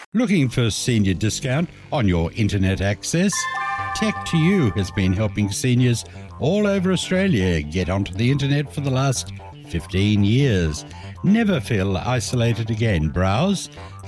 Looking for senior discount on your internet access? Tech2U has been helping seniors all over Australia get onto the internet for the last 15 years. Never feel isolated again. Browse,